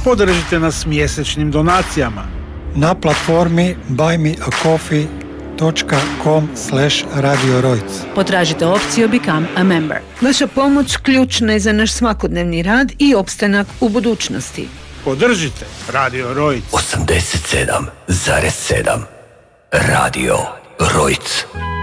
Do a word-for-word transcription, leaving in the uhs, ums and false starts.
Podržite nas mjesečnim donacijama na platformi buy me a coffee dot com slash radio rojc. Potražite opciju Become a Member. Vaša pomoć ključna je za naš svakodnevni rad i opstanak u budućnosti. Podržite Radio Rojc. osamdeset sedam zarez sedam Radio Rojc.